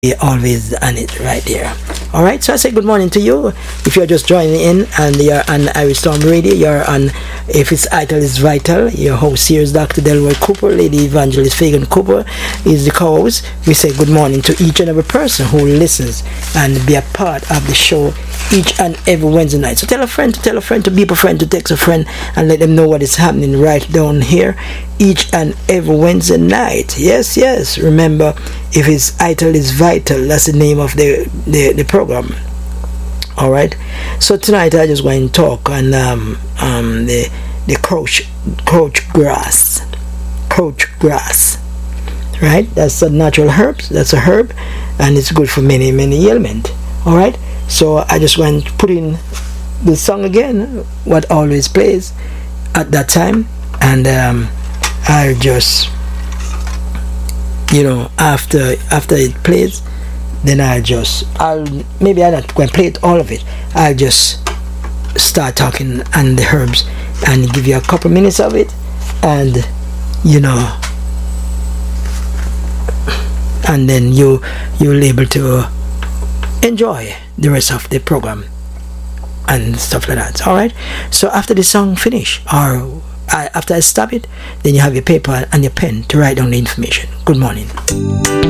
be always on it right there. All right, so I say good morning to you. If you're just joining in and you're on Irish Storm Radio, you're on, if its title is Vital, your host here is Dr. Delroy Cooper. Lady Evangelist Fagan Cooper is the co-host. We say good morning to each and every person who listens and be a part of the show each and every Wednesday night. So tell a friend, to beep a friend, to text a friend, and let them know what is happening right down here each and every Wednesday night. Yes. Remember, if his title is Vital, that's the name of the program. All right. So tonight I just want to talk on the crouch grass. Right. That's a natural herb. That's a herb, and it's good for many ailments. All right. So I just want to put in the song again, what always plays at that time, and I'll just, after it plays, then I'm not going to play it all of it. I'll just start talking on the herbs and give you a couple minutes of it, and and then you'll be able to enjoy the rest of the program and stuff like that. All right. So after the song finish, or after I stop it, then you have your paper and your pen to write down the information. Good morning.